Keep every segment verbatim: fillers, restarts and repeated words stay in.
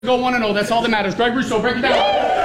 Go one and oh. That's all that matters. Greg Rousseau, break it down.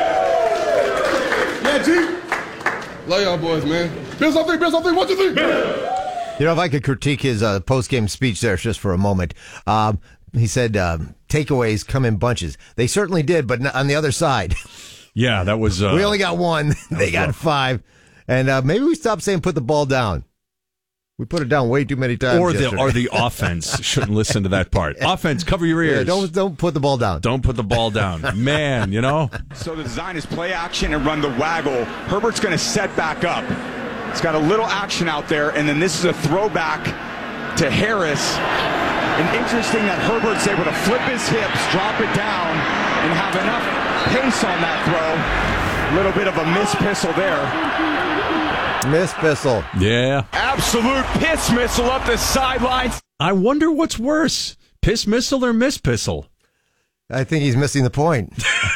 Yeah, G. Love y'all boys, man. Bills on three, Bills on three. One, two, three. You know, if I could critique his uh, post-game speech there just for a moment. Um, he said um, takeaways come in bunches. They certainly did, but on the other side. Yeah, that was... Uh, we only got one. They got rough. five. And uh, maybe we stopped saying put the ball down. We put it down way too many times. Or the yesterday. or the offense shouldn't listen to that part. Offense, cover your ears. Yeah, don't don't put the ball down. Don't put the ball down, man. You know. So the design is play action and run the waggle. Herbert's going to set back up. It's got a little action out there, and then this is a throwback to Harris. And interesting that Herbert's able to flip his hips, drop it down, and have enough pace on that throw. A little bit of a miss pistol there. Miss pistol. Yeah. Absolute piss missile up the sidelines. I wonder what's worse, piss missile or miss pistol? I think he's missing the point.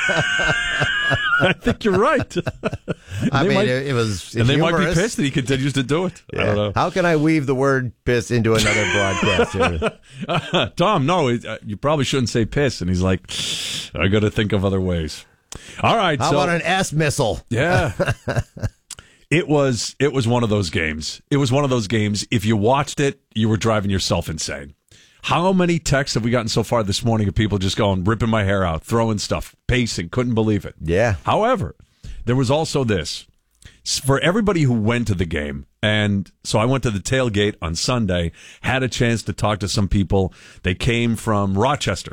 I think you're right. I mean, might, it, it was And humorous. they might be pissed that he continues to do it. Yeah. I don't know. How can I weave the word piss into another broadcast here? uh, Tom, no, it, uh, you probably shouldn't say piss. And he's like, I got to think of other ways. All right. How so, about an S missile? Yeah. It was it was one of those games. It was one of those games. If you watched it, you were driving yourself insane. How many texts have we gotten so far this morning of people just going, ripping my hair out, throwing stuff, pacing, couldn't believe it. Yeah. However, there was also this. For everybody who went to the game, and so I went to the tailgate on Sunday, had a chance to talk to some people. They came from Rochester,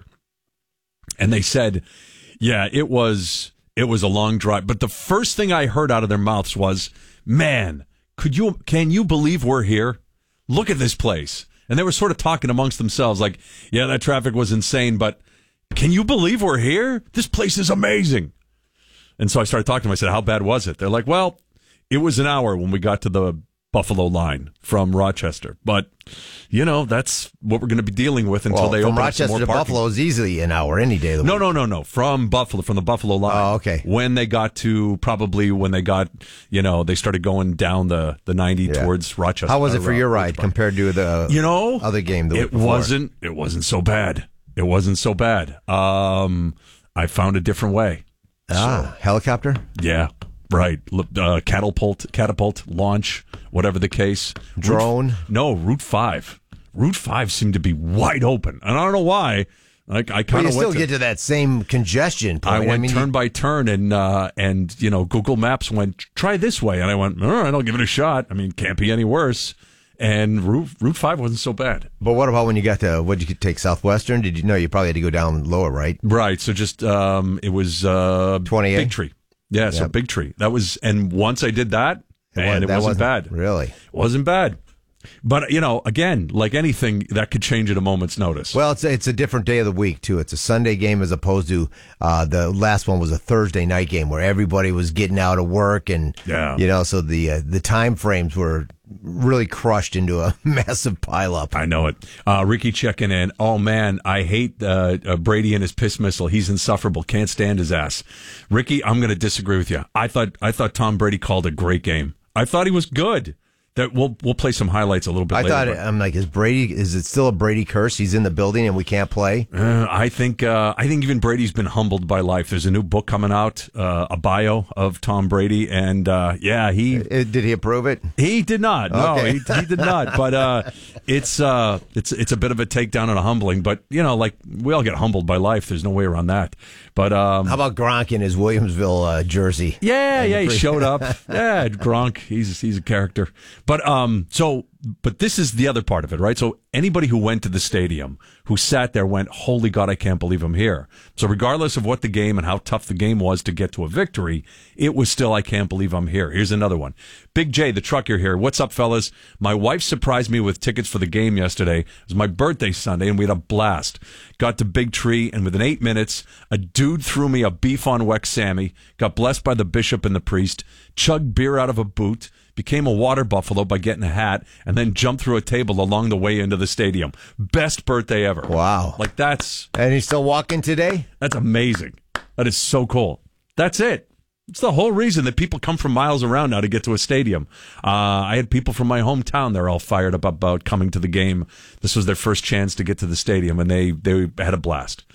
and they said, yeah, it was... It was a long drive, but the first thing I heard out of their mouths was, "Man, could you? Can you believe we're here? Look at this place." And they were sort of talking amongst themselves, like, "Yeah, that traffic was insane, but can you believe we're here? This place is amazing." And so I started talking to them. I said, "How bad was it?" They're like, "Well, it was an hour when we got to the Buffalo line from Rochester, but you know that's what we're going to be dealing with until well, they from open Rochester up some more to parking. Buffalo is easily an hour any day of the No, week. no, no, no. From Buffalo, from the Buffalo line. Oh, okay. When they got to probably when they got, you know, they started going down the, the ninety Yeah. towards Rochester. How was it uh, for your ride Rochester. compared to the you know other game? The week it before? wasn't. It wasn't so bad. It wasn't so bad. Um, I found a different way. Ah, so, helicopter. Yeah. Right, uh, catapult, catapult, launch, whatever the case. Drone? Route, no, Route five. Route five seemed to be wide open, and I don't know why. Like I kind of of still to, get to that same congestion point. I went I mean, turn you, by turn, and uh, and you know Google Maps went try this way, and I went all right, I'll give it a shot. I mean, can't be any worse. And Route Route five wasn't so bad. But what about when you got to, what did you take, Southwestern? Did you know you probably had to go down lower, right? Right. So just um, it was uh, twenty-eight Big Tree. Yeah, so yep. Big Tree. That was, and once I did that, it and was, it that wasn't, wasn't bad. Really, it wasn't bad. But you know, again, like anything, that could change at a moment's notice. Well, it's a, it's a different day of the week too. It's a Sunday game as opposed to uh, the last one was a Thursday night game where everybody was getting out of work, and yeah. you know, so the uh, the time frames were really crushed into a massive pileup. I know it. Uh, Ricky checking in. Oh man, I hate uh, uh, Brady and his piss missile. He's insufferable. Can't stand his ass. Ricky, I'm going to disagree with you. I thought I thought Tom Brady called a great game. I thought he was good. That we'll we'll play some highlights a little bit I later. thought but, I'm like, is Brady? Is it still a Brady curse? He's in the building and we can't play. Uh, I think uh, I think even Brady's been humbled by life. There's a new book coming out, uh, a bio of Tom Brady, and uh, yeah, he uh, did he approve it? He did not. No, okay. he, he did not. But uh, it's uh, it's it's a bit of a takedown and a humbling. But you know, like we all get humbled by life. There's no way around that. But um, how about Gronk in his Williamsville uh, jersey? Yeah, yeah, he showed up. Yeah, Gronk, he's he's a character. But um, so. But this is the other part of it, right? So anybody who went to the stadium, who sat there, went, holy God, I can't believe I'm here. So regardless of what the game and how tough the game was to get to a victory, it was still, I can't believe I'm here. Here's another one. Big J, the trucker here. What's up, fellas? My wife surprised me with tickets for the game yesterday. It was my birthday Sunday, and we had a blast. Got to Big Tree, and within eight minutes, a dude threw me a beef on Wex Sammy, got blessed by the bishop and the priest, chugged beer out of a boot, became a water buffalo by getting a hat, and then jumped through a table along the way into the stadium. Best birthday ever. Wow. Like that's... And he's still walking today? That's amazing. That is so cool. That's it. It's the whole reason that people come from miles around now to get to a stadium. Uh, I had people from my hometown. They're all fired up about coming to the game. This was their first chance to get to the stadium, and they, they had a blast.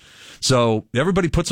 So everybody puts